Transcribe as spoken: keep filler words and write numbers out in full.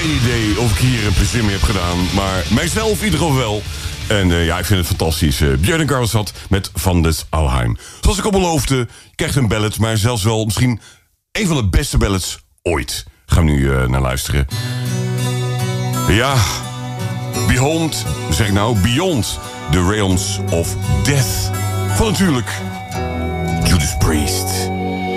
geen idee of ik hier een plezier mee heb gedaan. Maar mijzelf in ieder geval wel. En uh, ja, ik vind het fantastisch. Uh, Björn Karlsson met Van des Alheim. Zoals ik al beloofde, je krijgt een ballad, maar zelfs wel misschien een van de beste ballads ooit. Gaan we nu uh, naar luisteren. Ja, Beyond, zeg ik nou, Beyond the Realms of Death. Van natuurlijk